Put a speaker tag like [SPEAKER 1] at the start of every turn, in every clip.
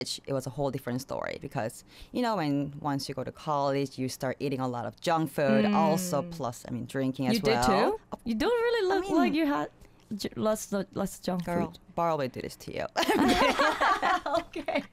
[SPEAKER 1] it was a whole different story because, you know, when once you go to college, you start eating a lot of junk food, also plus, I mean, drinking as well.
[SPEAKER 2] You did too? You don't really look like you had lots of junk food.
[SPEAKER 1] Bar will do this to you.
[SPEAKER 2] Okay.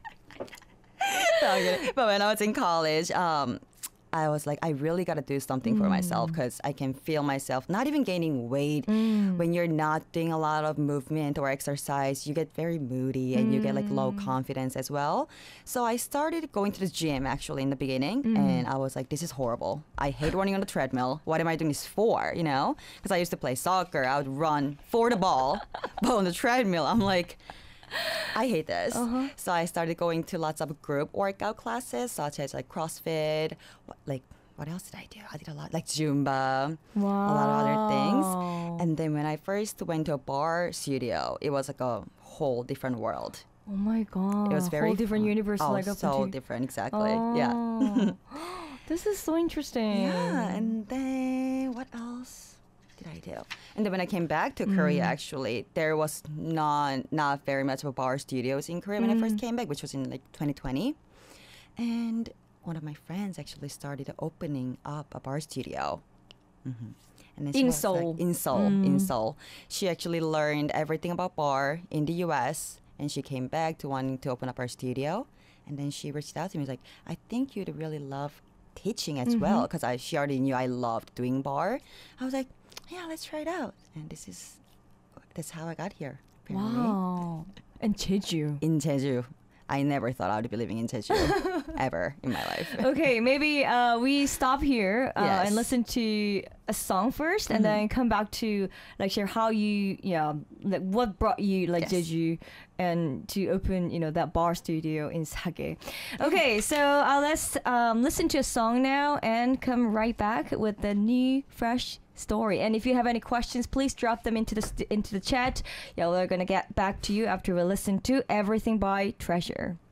[SPEAKER 1] But when I was in college, I was like, I really got to do something for myself because I can feel myself not even gaining weight. When you're not doing a lot of movement or exercise, you get very moody and you get like low confidence as well. So I started going to the gym actually in the beginning and I was like, this is horrible. I hate running on the treadmill. What am I doing this for, you know? Because I used to play soccer. I would run for the ball, but on the treadmill, I'm like, I hate this. So I started going to lots of group workout classes, such as like CrossFit. What else did I do? I did a lot, like Zumba, a lot of other things. And then when I first went to a bar studio, it was like a whole different world.
[SPEAKER 2] Oh my God.
[SPEAKER 1] It was very
[SPEAKER 2] whole different universe.
[SPEAKER 1] Oh,
[SPEAKER 2] like
[SPEAKER 1] so different, exactly. Yeah.
[SPEAKER 2] This is so interesting.
[SPEAKER 1] Yeah, and then what else did I do? And then when I came back to Korea, actually, there was not very much of bar studios in Korea when I first came back, which was in like 2020. And one of my friends actually started opening up a bar studio. And then she
[SPEAKER 2] In
[SPEAKER 1] was
[SPEAKER 2] Seoul.
[SPEAKER 1] Like, in Seoul. She actually learned everything about bar in the US, and she came back to wanting to open up her studio. And then she reached out to me, was like, I think you'd really love teaching as well, because she already knew I loved doing bar. I was like, yeah, let's try it out. And that's how I got here. Apparently.
[SPEAKER 2] Wow. And Jeju.
[SPEAKER 1] In Jeju. I never thought I would be living in Jeju ever in my life.
[SPEAKER 2] Okay, maybe we stop here
[SPEAKER 1] Yes.
[SPEAKER 2] and listen to a song first, and then come back to like share how you, like what brought you like
[SPEAKER 1] Yes.
[SPEAKER 2] Jeju and to open, that bar studio in Sage. Okay, so let's listen to a song now and come right back with the new fresh story. And if you have any questions, please drop them into the chat. Yeah, we're gonna get back to you after we listen to Everything by Treasure.